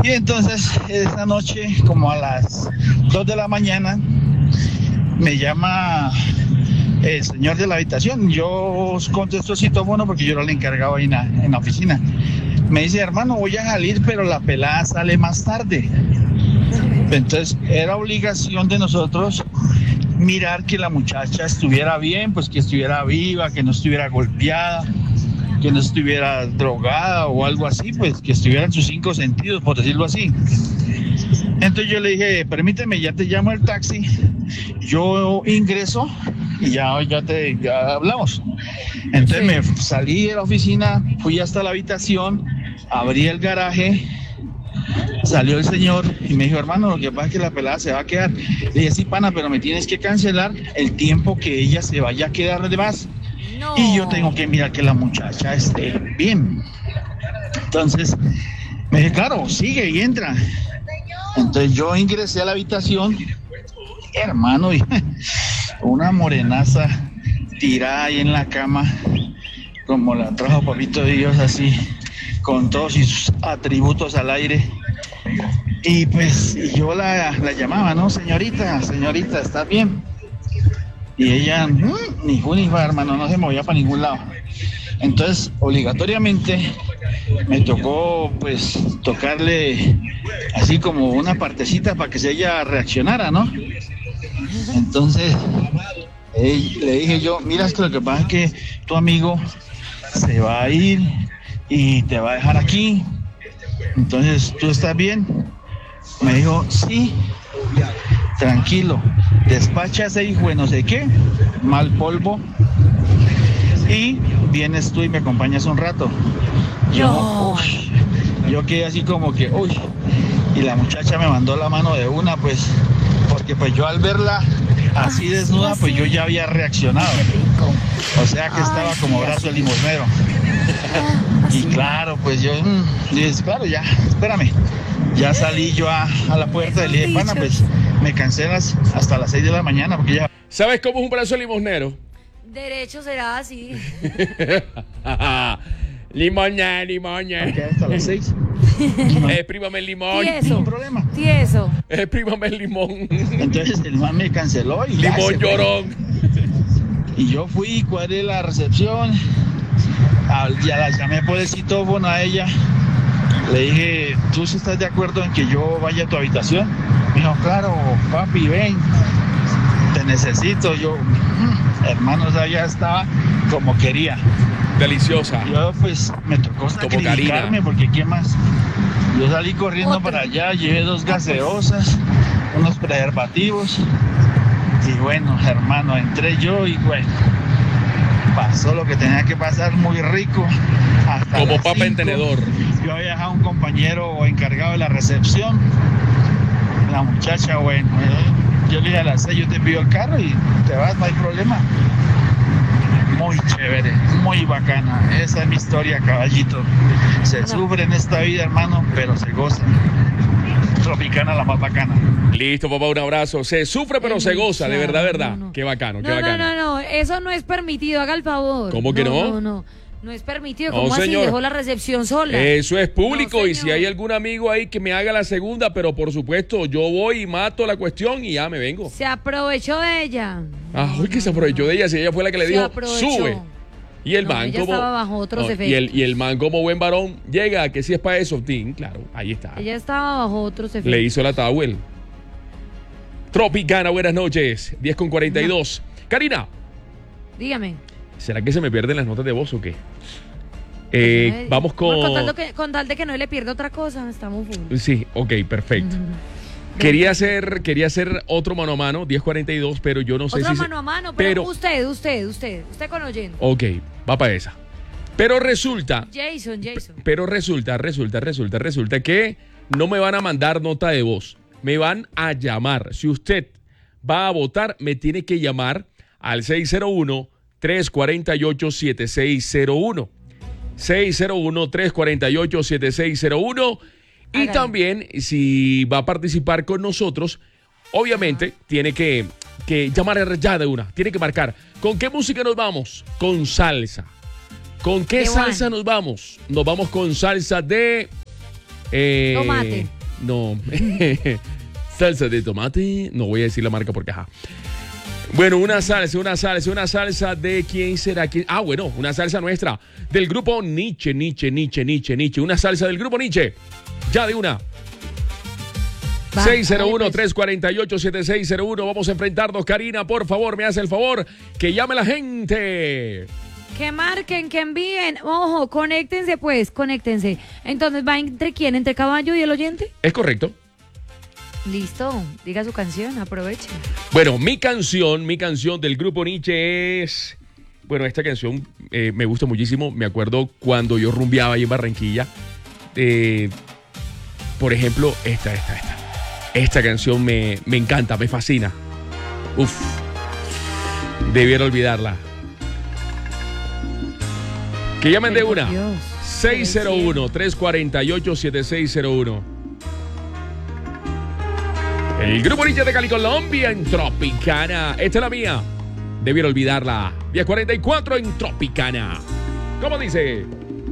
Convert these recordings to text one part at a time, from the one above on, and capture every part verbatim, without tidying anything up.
Y entonces esa noche, como a las dos de la mañana, me llama el señor de la habitación. Yo contesto citófono porque yo era el encargado ahí en la, en la oficina. Me dice, hermano, voy a salir, pero la pelada sale más tarde. Entonces era obligación de nosotros mirar que la muchacha estuviera bien, pues que estuviera viva, que no estuviera golpeada, que no estuviera drogada o algo así, pues que estuviera en sus cinco sentidos, por decirlo así. Entonces yo le dije, permíteme, ya te llamo el taxi, yo ingreso y ya, ya te ya hablamos. Entonces sí. Me salí de la oficina, fui hasta la habitación, abrí el garaje, salió el señor y me dijo, hermano, lo que pasa es que la pelada se va a quedar. Le dije, sí, pana, pero me tienes que cancelar el tiempo que ella se vaya a quedar de más. No. Y yo tengo que mirar que la muchacha esté bien. Entonces me dije, claro, sigue y entra. Entonces yo ingresé a la habitación, hermano, y una morenaza tirada ahí en la cama, como la trajo Papito Dios, así, con todos sus atributos al aire. Y pues yo la, la llamaba, ¿no? Señorita, señorita, ¿está bien? Y ella, mmm, ni fu ni fa, hermano, no se movía para ningún lado. Entonces, obligatoriamente, me tocó, pues, tocarle así como una partecita para que se ella reaccionara, ¿no? Entonces, eh, le dije yo, mira, es que lo que pasa es que tu amigo se va a ir y te va a dejar aquí. Entonces, ¿tú estás bien? Me dijo, sí, tranquilo, despacha ese hijo de no sé qué, mal polvo, y vienes tú y me acompañas un rato. Yo, no. uy, yo quedé así como que, uy, y la muchacha me mandó la mano de una, pues, porque pues yo al verla así desnuda, pues yo ya había reaccionado. O sea que estaba como brazo de limosnero. Y claro, pues yo mm, dije, claro, ya, espérame. Ya salí yo a, a la puerta y le dije, pana, pues me cancelas hasta las seis de la mañana porque ya... ¿Sabes cómo es un brazo de limosnero? Derecho será así. Limoña, limoña. Hasta las seis. Exprímame el limón. Tieso. Ningún problema. Tieso. Exprímame el limón. Entonces el man me canceló y limón llorón. Y yo fui, cuadré la recepción, ya la llamé por el citófono a ella. Le dije, ¿tú sí estás de acuerdo en que yo vaya a tu habitación? Me dijo, claro, papi, ven, te necesito. Yo, mmm, hermano, o sea, ya estaba como quería. Deliciosa. Yo, pues, me tocó sacrificarme, porque ¿qué más? Yo salí corriendo Otra. para allá, llevé dos gaseosas, unos preservativos. Y bueno, hermano, entré yo y bueno, pasó lo que tenía que pasar, muy rico. Hasta como papa cinco, en tenedor. Yo había dejado un compañero encargado de la recepción. La muchacha, bueno, yo le dije a las seis, yo te pido el carro y te vas, no hay problema. Muy chévere, muy bacana. Esa es mi historia, caballito. Se no. sufre en esta vida, hermano, pero se goza. Tropicana, la más bacana. Listo, papá, un abrazo. Se sufre, pero se goza, de verdad, verdad. No, no. Qué bacano, qué no, bacano. No, no, no, eso no es permitido, haga el favor. ¿Cómo que no? No, no, no es permitido. ¿Cómo no, así? señor. Dejó la recepción sola. Eso es público no, y si hay algún amigo ahí que me haga la segunda, pero por supuesto, yo voy y mato la cuestión y ya me vengo. Se aprovechó de ella. Ah, uy, que se aprovechó de ella, si ella fue la que le se dijo, aprovechó. sube. Y el no, man ella como estaba bajo otros no, efectos. y el y el man como buen varón llega que si es para eso, Tim, claro, ahí está. Ella estaba bajo otros efectos. Le hizo la Towel. Tropicana, buenas noches. diez con cuarenta y dos. No. Karina. Dígame. ¿Será que se me pierden las notas de voz o qué? Eh, no vamos con... Con tal, que, con tal de que no le pierda otra cosa, estamos full. Sí, ok, perfecto. Quería hacer, quería hacer otro mano a mano, diez cuarenta y dos, pero yo no sé otro si... Otro mano a mano, pero, pero usted, usted, usted, usted con oyendo. Ok, va para esa. Pero resulta... Jason, Jason. Pero resulta, resulta, resulta, resulta que no me van a mandar nota de voz. Me van a llamar. Si usted va a votar, me tiene que llamar al seis cero uno, tres cuatro ocho, siete seis cero uno. seis cero uno, tres cuatro ocho, siete seis cero uno. Y Hágale. También, si va a participar con nosotros, obviamente ah. tiene que, que llamar ya de una. Tiene que marcar. ¿Con qué música nos vamos? Con salsa. ¿Con qué, qué salsa bueno. nos vamos? Nos vamos con salsa de Eh, Tomate. No. Salsa de tomate. No voy a decir la marca porque ajá. Bueno, una salsa, una salsa, una salsa de quién será. ¿Quién? Ah, bueno, una salsa nuestra. Del grupo Nietzsche, Nietzsche, Nietzsche, Nietzsche, Nietzsche. Una salsa del grupo Nietzsche. Ya de una. Va, seis cero uno, dale, pues. tres cuatro ocho, siete seis cero uno. Vamos a enfrentarnos. Karina, por favor, me hace el favor que llame la gente. Que marquen, que envíen. Ojo, conéctense pues, conéctense. Entonces, ¿va entre quién? ¿Entre caballo y el oyente? Es correcto. Listo, diga su canción, aproveche. Bueno, mi canción, mi canción del grupo Nietzsche es... Bueno, esta canción eh, me gusta muchísimo. Me acuerdo cuando yo rumbeaba ahí en Barranquilla. Eh, por ejemplo, esta, esta, esta. Esta canción me, me encanta, me fascina. Uf. Debiera olvidarla. Que llamen de Ay, por una. Dios. seis cero uno, tres cuatro ocho, siete seis cero uno. El grupo Nietzsche de Cali, Colombia, en Tropicana. Esta es la mía. Debiera olvidarla. diez cuarenta y cuatro en Tropicana. ¿Cómo dice?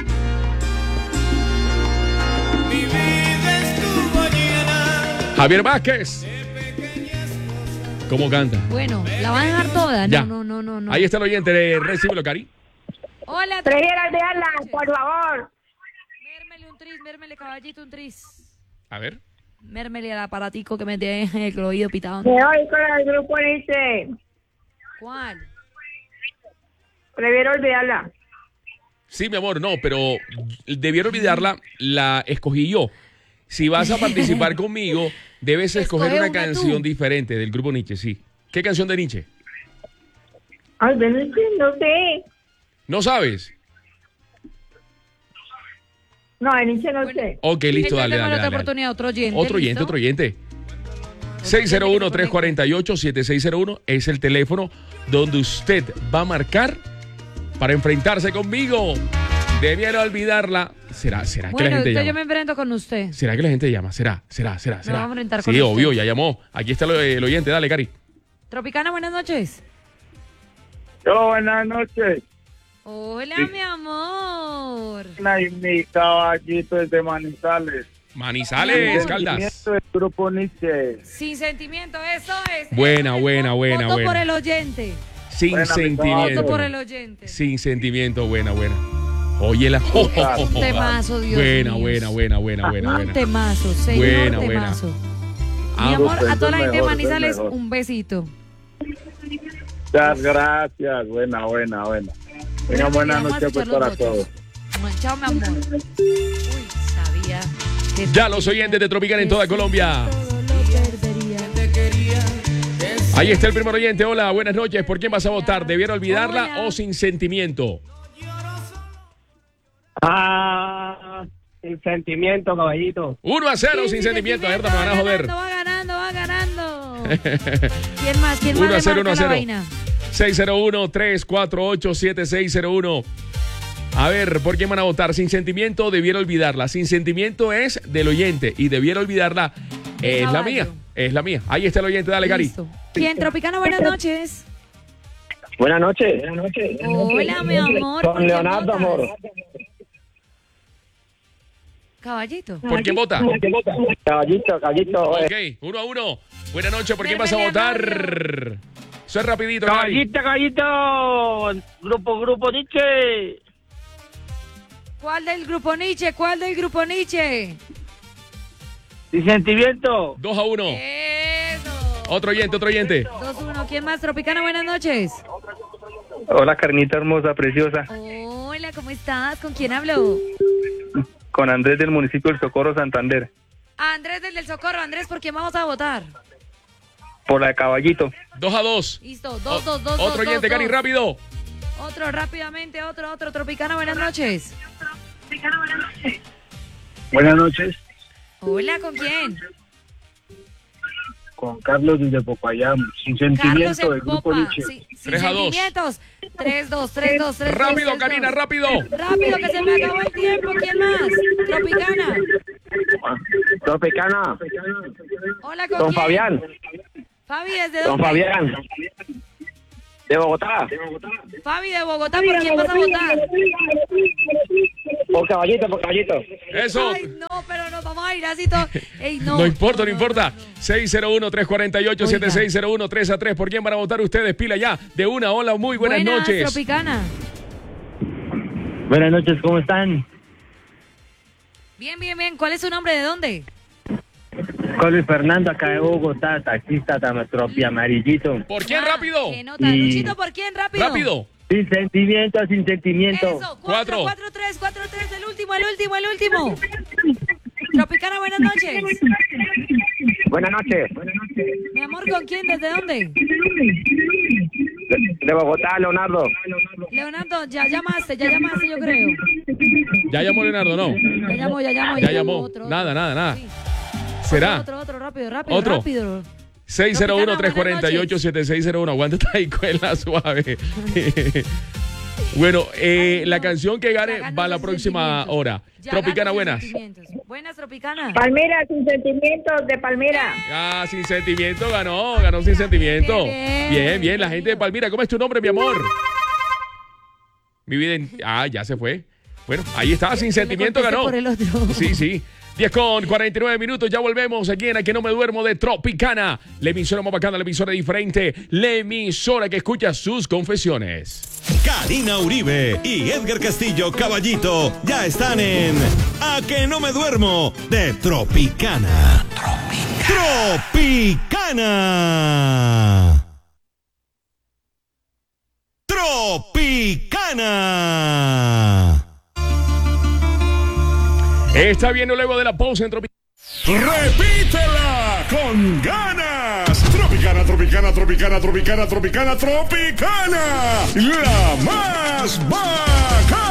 Mi vida estuvo llena. Javier Vázquez. ¿Cómo canta? Bueno, la van a dejar toda. No, Ya. no, no, no, no. Ahí está el oyente. Recíbelo, Cari. Hola, Prefiero olvidarla, por favor. mérmele un tris, mérmele caballito un tris. A ver. Mérmele al aparatico que me deje el oído pitado. Me voy con el grupo Nietzsche. ¿Cuál? Prefiero olvidarla. Sí, mi amor, no, pero debiera olvidarla. La escogí yo. Si vas a participar conmigo, debes escoger Escoge una una canción tú. diferente del grupo Nietzsche, sí. ¿Qué canción de Nietzsche? Ay, de Nietzsche, no sé. ¿No sabes? No, de Nietzsche no Bueno. sé. Ok, listo, dale, Tenemos dale, otra dale. oportunidad, otro oyente. Otro oyente, ¿listo? otro oyente. seis cero uno, tres cuatro ocho, siete seis cero uno es el teléfono donde usted va a marcar para enfrentarse conmigo. Debiera olvidarla. ¿Será, será que Bueno, la gente entonces llama? yo me enfrento con usted. ¿Será que la gente llama? ¿Será? ¿Será? ¿Será? ¿Será? vamos a enfrentar sí, con obvio, usted. ya llamó. Aquí está el, el oyente. Dale, Cari. Tropicana, buenas noches. Yo, buenas noches. Hola, Sí. mi amor. Y mi caballito es de Manizales. Manizales, Caldas. Sentimiento del grupo Nietzsche. Sin sentimiento, eso es. Buena, Eso es. buena, buena, Voto buena. por el oyente. Sin Buena, mi sentimiento. Voto por el oyente. Sin sentimiento, buena, buena. Óyela. Un temazo, Dios Buena, mío. buena, buena, buena, buena, Un buena. temazo, señor Buena, buena. temazo. Ah, Mi amor, pues, a toda la es gente de mejor, es Manizales, mejor. un besito. Muchas gracias. Buena, buena, buena. Tengan buena Vamos a noche escuchar pues, los para todos. votos. Chao, mi amor. Uy, sabía. que Ya los oyentes de Tropical en toda Colombia. todo lo perdería. Te quería. Ahí está el primer oyente. Hola, buenas noches. ¿Por quién vas a votar? ¿Debiera olvidarla Hola. o sin sentimiento? Ah, sin sentimiento, caballito. uno a cero Sí, sin sí, sentimiento. A ver, me va van a joder. ganando, va ganando, va ganando. ¿Quién más? ¿Quién uno más a le cero, uno marca a la cero. vaina? seis cero uno, tres cuatro ocho, siete seis cero uno. A ver, ¿por quién van a votar? Sin sentimiento, debiera olvidarla. Sin sentimiento es del oyente y debiera olvidarla De es la caballo. mía. Es la mía. Ahí está el oyente. Dale, Cari. Listo. ¿Quién? Tropicana, buenas noches. Buenas noches. Buenas noches. Hola, mi amor. ¿por Con quién Leonardo, votas? amor. Caballito. ¿Por quién vota? Caballito, caballito. eh, Ok, uno a uno. Buenas noches. ¿Por quién vas a Déjame votar? Soy rapidito, Cari. Caballito, caballito. Grupo, grupo Nietzsche. ¿Cuál del grupo Nietzsche? ¿Cuál del grupo Nietzsche? Sin sentimiento. dos a uno. Eso. Otro oyente, otro oyente. dos uno. ¿Quién más? Tropicana, buenas noches. Hola, carnita hermosa, preciosa. Hola, ¿cómo estás? ¿Con quién hablo? Con Andrés del municipio del Socorro, Santander. Andrés del del Socorro. Andrés, ¿por quién vamos a votar? Por la de caballito. dos a dos. Listo, dos, dos, dos, Otro dos, oyente, dos, Cari, dos. rápido. Otro, rápidamente, otro, otro. Tropicana, buenas noches. Buenas noches. Hola, ¿con quién? Con Carlos desde Popayán. Sin Carlos sentimiento en del grupo Popa. Nietzsche. Sí, sin Tres a dos. sentimientos. tres dos, tres dos, tres dos. Rápido, tres Karina, dos. rápido. Rápido, que se me acabó el tiempo. ¿Quién más? Tropicana. Tropicana. Hola, ¿con Don quién? Fabián. Fabi, ¿desde Don dónde? Fabián. De Bogotá. Fabi de Bogotá, ¿por quién vas a votar? Por caballito, por caballito. Eso. Ay, no, pero no nos vamos a ir así todo. Ey, no, No importa, no, no, importa. no, no. seis cero uno, tres cuatro ocho, siete seis cero uno, tres a tres. ¿Por quién van a votar ustedes? Pila ya. De una, hola, muy buenas, noches. Tropicana. Buenas noches, ¿cómo están? Bien, bien, bien. ¿Cuál es su nombre? ¿De dónde? Soy Luis Fernando, acá de Bogotá, taxista, Tamastropi, amarillito. ¿Por quién Ah, rápido? ¿Qué nota? Y- Luchito, ¿por quién rápido? Rápido. Sin sentimiento, sin sentimiento. Eso, Cuatro. cuatro, cuatro, tres, cuatro, tres, el último, el último, el último. Tropicana, buenas noches. Buenas noches. Buenas noches. Mi amor, ¿con quién? ¿Desde dónde? De, de Bogotá, Leonardo. Leonardo, ya llamaste, ya llamaste, yo creo. Ya llamó Leonardo, ¿no? Ya llamó, ya llamó. Ya llamó. Otro, otro. Nada, nada, nada. Sí. ¿Será? Otro, otro, rápido, rápido, Otro. rápido. seis cero uno, tres Tropicana, cuatro ocho, siete seis cero uno. Aguántate ahí con la suave. Bueno, eh, Ay, la no. canción que gane Ya ganó va a la sin próxima sentimientos. hora. Ya Tropicana, ganó sin buenas. sentimientos. Buenas, Tropicana. Palmera, sin sentimientos de Palmera. Ah, sin sentimiento ganó, ganó sin sentimiento. Bien, Bien, bien, la gente de Palmira. ¿Cómo es tu nombre, mi amor? Mi vida. en- Ah, ya se fue. Bueno, ahí está, sin Le sentimiento contesté ganó. por el otro. Sí, sí. diez con cuarenta y nueve minutos, ya volvemos aquí en A Que No Me Duermo de Tropicana. La emisora más bacana, la emisora diferente, la emisora que escucha sus confesiones. Karina Uribe y Edgar Castillo Caballito ya están en A Que No Me Duermo de Tropicana. Tropicana. Tropicana. Está bien luego de la pausa en Tropicana. ¡Repítela con ganas! Tropicana, tropicana, tropicana, tropicana, tropicana, tropicana. La más bacana.